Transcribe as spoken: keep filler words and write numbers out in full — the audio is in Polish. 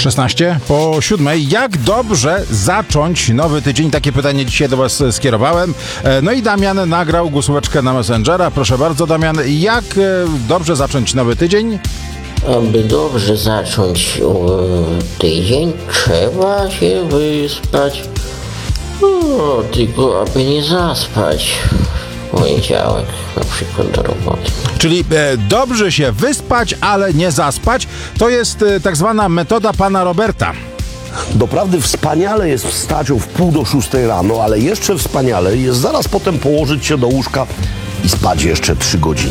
szesnaście po siódmej. Jak dobrze zacząć nowy tydzień? Takie pytanie dzisiaj do Was skierowałem. No i Damian nagrał głosóweczkę na Messengera. Proszę bardzo, Damian, jak dobrze zacząć nowy tydzień? Aby dobrze zacząć e, tydzień, trzeba się wyspać. No, tylko aby nie zaspać w poniedziałek, na przykład do roboty. Czyli e, dobrze się wyspać, ale nie zaspać. To jest e, tak zwana metoda pana Roberta. Doprawdy wspaniale jest wstać o wpół do szóstej rano, ale jeszcze wspaniale jest zaraz potem położyć się do łóżka i spać jeszcze trzy godziny.